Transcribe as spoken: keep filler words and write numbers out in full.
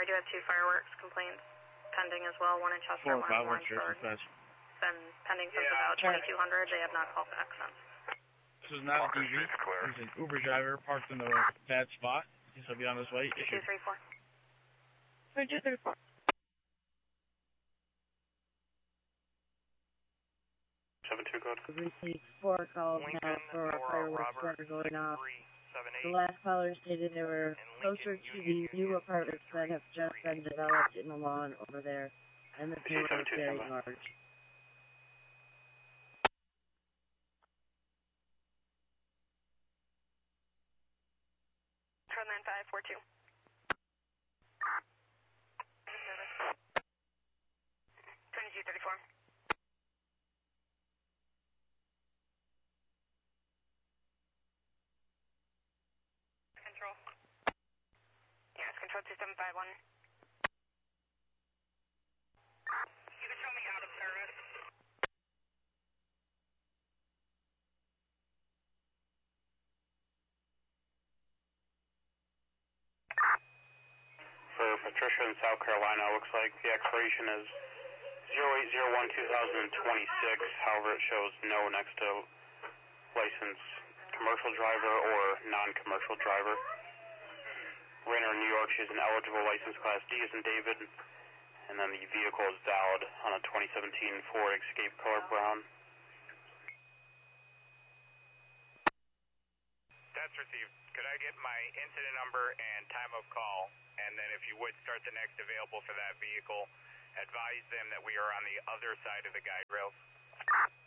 I do have two fireworks complaints pending as well, one in Chester, Four one in fireworks, Lawrenceburg. dispatch. Been pending since Yeah. about twenty-two hundred. They have not called back since. This is not a D V. He's an Uber driver parked in a bad spot. He'll be on his way. two three four. two three four. seven two code. We received four calls Lincoln, now for Nora, fireworks that Robert, are going off. three seven eight. The last caller stated they were closer to the new apartments that have just been developed in the lawn over there, and the payload is very large. Control nine five four two. twenty-two thirty-four. Control. Yes, control two seven five one. You can show me out of service. For Patricia in South Carolina, looks like the expiration is zero eight zero one two thousand twenty-six. However, it shows no next to licensed commercial driver or non-commercial driver. Rainer in New York, she has an eligible license class D as in David, and then the vehicle is valid on a twenty seventeen Ford Escape color brown. That's received. Could I get my incident number and time of call? And then if you would start the next available for that vehicle, advise them that we are on the other side of the guide rails.